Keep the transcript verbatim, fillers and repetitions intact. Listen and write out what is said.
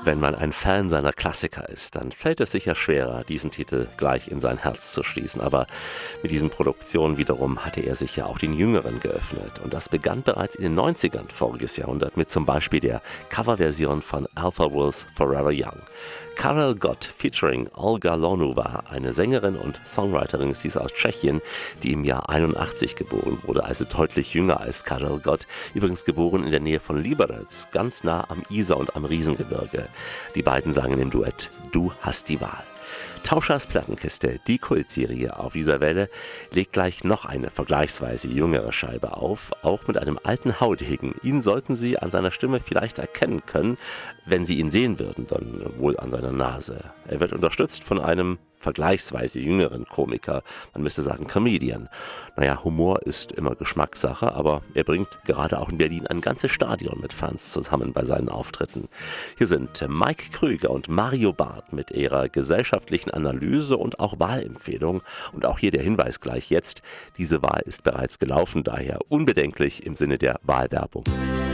Wenn man ein Fan seiner Klassiker ist, dann fällt es sicher schwerer, diesen Titel gleich in sein Herz zu schließen. Aber mit diesen Produktionen wiederum hatte er sich ja auch den Jüngeren geöffnet. Und das begann bereits in den neunzigern voriges Jahrhundert mit zum Beispiel der Coverversion von Alpha Will's Forever Young. Karel Gott featuring Olga Lonuwa, eine Sängerin und Songwriterin, sie ist aus Tschechien, die im Jahr einundachtzig geboren wurde, also deutlich jünger als Karel Gott, übrigens geboren in der Nähe von Liberec, ganz nah am Isar und am Riesengebirge. Die beiden sangen im Duett Du hast die Wahl. Tauschers Plattenkiste, die Kultserie auf dieser Welle, legt gleich noch eine vergleichsweise jüngere Scheibe auf, auch mit einem alten Haudegen. Ihn sollten Sie an seiner Stimme vielleicht erkennen können, wenn Sie ihn sehen würden, dann wohl an seiner Nase. Er wird unterstützt von einem vergleichsweise jüngeren Komiker, man müsste sagen Comedian. Naja, Humor ist immer Geschmackssache, aber er bringt gerade auch in Berlin ein ganzes Stadion mit Fans zusammen bei seinen Auftritten. Hier sind Mike Krüger und Mario Barth mit ihrer gesellschaftlichen Analyse und auch Wahlempfehlung. Und auch hier der Hinweis gleich jetzt, diese Wahl ist bereits gelaufen, daher unbedenklich im Sinne der Wahlwerbung.